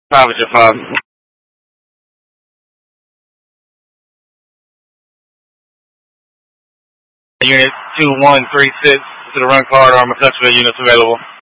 Private 5. Unit 2136 to the run corridor. I'm a customer units available.